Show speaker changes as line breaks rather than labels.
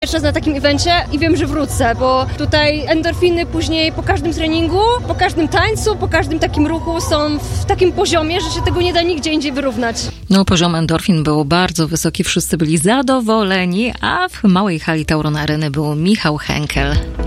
pierwszy raz na takim evencie i wiem, że wrócę, bo tutaj endorfiny później po każdym treningu, po każdym tańcu, po każdym takim ruchu są w takim poziomie, że się tego nie da nigdzie indziej wyrównać.
No, poziom endorfin był bardzo wysoki, wszyscy byli zadowoleni, a w małej hali Tauron Areny był Michał Henkel.